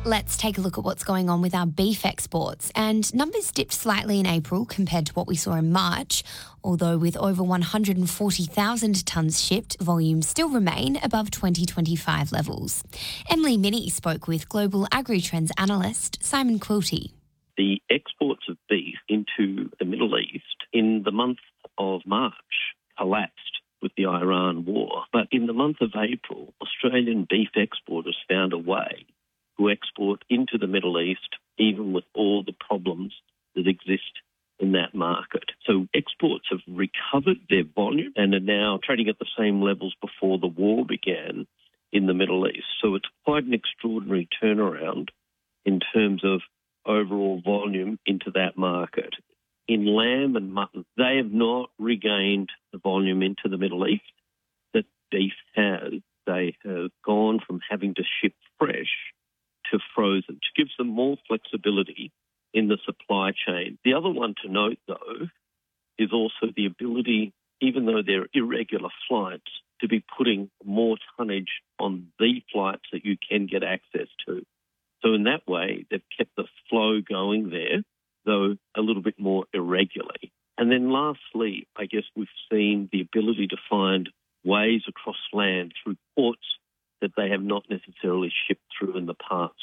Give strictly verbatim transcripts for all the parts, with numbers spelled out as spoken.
Let's take a look at what's going on with our beef exports. And numbers dipped slightly in April compared to what we saw in March, although with over one hundred forty thousand tonnes shipped, volumes still remain above twenty twenty-five levels. Emily Minnie spoke with Global Agri-Trends analyst Simon Quilty. The exports of beef into the Middle East in the month of March collapsed with the Iran war. But in the month of April, Australian beef exporters found a way to export into the Middle East, even with all the problems that exist in that market. So exports have recovered their volume and are now trading at the same levels before the war began in the Middle East. So it's quite an extraordinary turnaround in terms of overall volume into that market. In lamb and mutton, they have not regained the volume into the Middle East that beef has. They have gone from having to ship fresh to frozen, which gives them more flexibility in the supply chain. The other one to note, though, is also the ability, even though they're irregular flights, to be putting more tonnage on the flights that you can get access to. So in that way, they've kept the flow going there, though a little bit more irregularly. And then lastly, I guess we've seen the ability to find ways across land through ports that they have not necessarily shipped through in the past.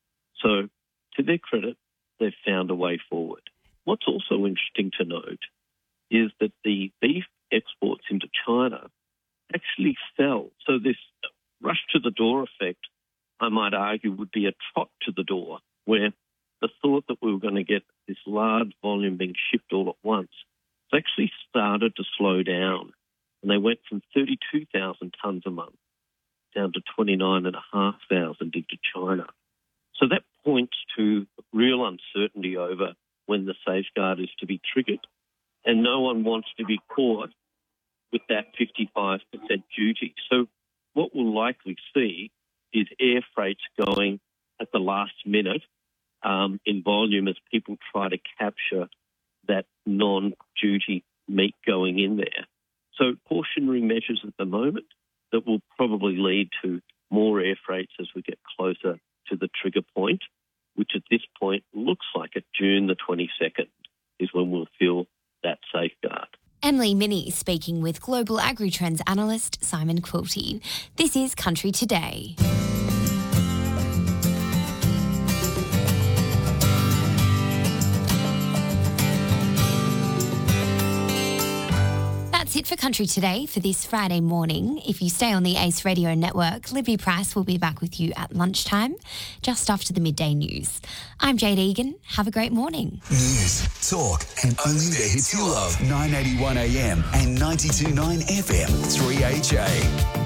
So to their credit, they've found a way forward. What's also interesting to note is that the beef exports into China actually fell. So this rush to the door effect, I might argue, would be a trot to the door, where the thought that we were going to get this large volume being shipped all at once has actually started to slow down. And they went from thirty-two thousand tonnes a month down to twenty-nine thousand five hundred into China. So that points to real uncertainty over when the safeguard is to be triggered. And no one wants to be caught with that fifty-five percent duty. So what we'll likely see is air freights going at the last minute um, in volume as people try to capture that non-duty meat going in there. So cautionary measures at the moment that will probably lead to more air freights as we get closer to the trigger point, which at this point looks like at June the twenty-second is when we'll feel that safeguard. Emily Minnie speaking with Global Agri-Trends analyst Simon Quilty. This is Country Today. That's it for Country Today for this Friday morning. If you stay on the Ace Radio Network, Libby Price will be back with you at lunchtime, just after the midday news. I'm Jade Egan. Have a great morning. News, talk, and only the hits you love. nine eighty-one A M and ninety-two point nine F M, three H A.